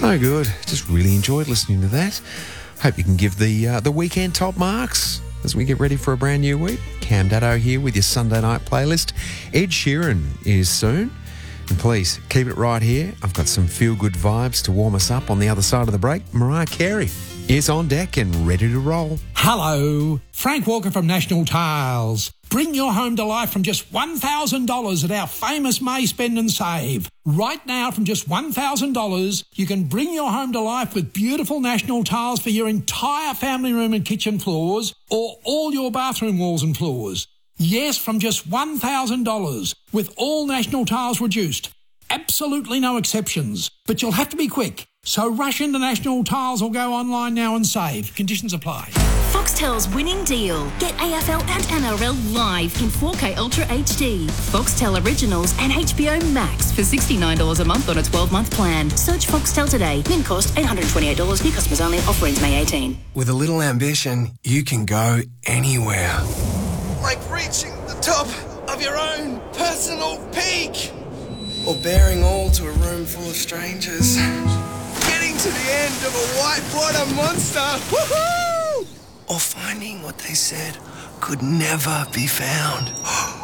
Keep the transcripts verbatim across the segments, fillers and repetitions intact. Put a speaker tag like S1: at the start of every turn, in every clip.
S1: So good. Just really enjoyed listening to that. Hope you can give the uh, the weekend top marks as we get ready for a brand new week. Cam Daddo here with your Sunday night playlist. Ed Sheeran is soon. And please, keep it right here. I've got some feel-good vibes to warm us up on the other side of the break. Mariah Carey is on deck and ready to roll.
S2: Hello, Frank Walker from National Tiles. Bring your home to life from just one thousand dollars at our famous May Spend and Save. Right now, from just one thousand dollars, you can bring your home to life with beautiful National Tiles for your entire family room and kitchen floors or all your bathroom walls and floors. Yes, from just one thousand dollars, with all National Tiles reduced. Absolutely no exceptions. But you'll have to be quick. So rush into National Tiles or go online now and save. Conditions apply.
S3: Foxtel's winning deal. Get A F L and N R L live in four K Ultra H D. Foxtel Originals and H B O Max for sixty-nine dollars a month on a twelve-month plan. Search Foxtel today. Min cost eight hundred twenty-eight dollars. New customers only. Offer ends May eighteenth.
S4: With a little ambition, you can go anywhere.
S5: Like reaching the top of your own personal peak.
S4: Or bearing all to a room full of strangers.
S5: Getting to the end of a whitewater monster. Woohoo!
S4: Or finding what they said could never be found.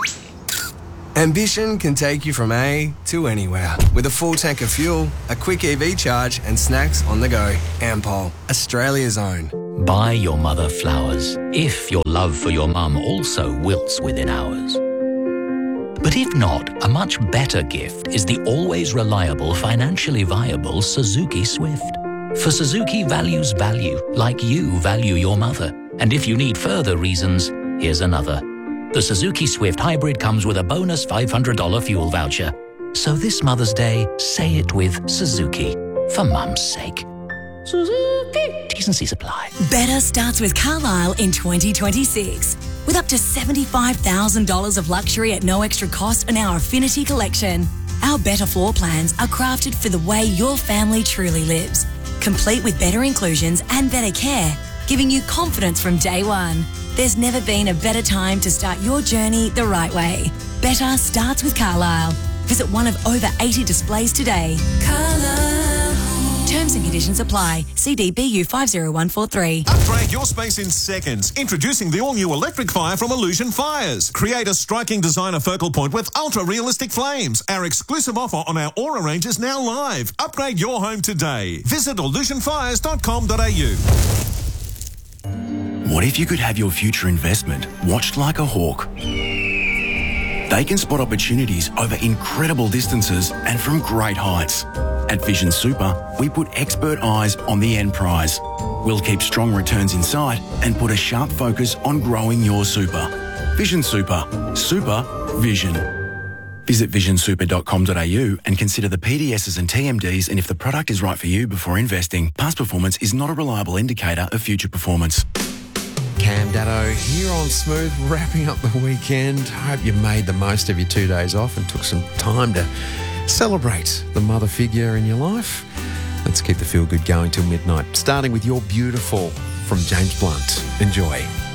S4: Ambition can take you from A to anywhere. With a full tank of fuel, a quick E V charge, and snacks on the go. Ampol, Australia's own.
S6: Buy your mother flowers, if your love for your mum also wilts within hours. But if not, a much better gift is the always reliable, financially viable Suzuki Swift. For Suzuki values value, like you value your mother. And if you need further reasons, here's another. The Suzuki Swift Hybrid comes with a bonus five hundred dollars fuel voucher. So this Mother's Day, say it with Suzuki, for Mum's sake. Suzuki. T's and C's apply.
S7: Better starts with Carlisle in twenty twenty-six. With up to seventy-five thousand dollars of luxury at no extra cost on our Affinity Collection. Our better floor plans are crafted for the way your family truly lives. Complete with better inclusions and better care, giving you confidence from day one. There's never been a better time to start your journey the right way. Better starts with Carlisle. Visit one of over eighty displays today. Carlisle. Terms and conditions apply. C D B U five zero one four three.
S8: Upgrade your space in seconds. Introducing the all-new electric fire from Illusion Fires. Create a striking designer focal point with ultra-realistic flames. Our exclusive offer on our Aura range is now live. Upgrade your home today. Visit illusion fires dot com dot a u.
S9: What if you could have your future investment watched like a hawk? They can spot opportunities over incredible distances and from great heights. At Vision Super, we put expert eyes on the end prize. We'll keep strong returns in sight and put a sharp focus on growing your super. Vision Super. Super Vision. Visit vision super dot com dot a u and consider the P D Ss and T M Ds and if the product is right for you before investing. Past performance is not a reliable indicator of future performance.
S1: Cam Daddo here on Smooth, wrapping up the weekend. Hope you made the most of your two days off and took some time to celebrate the mother figure in your life. Let's keep the feel good going till midnight, starting with You're Beautiful from James Blunt. Enjoy.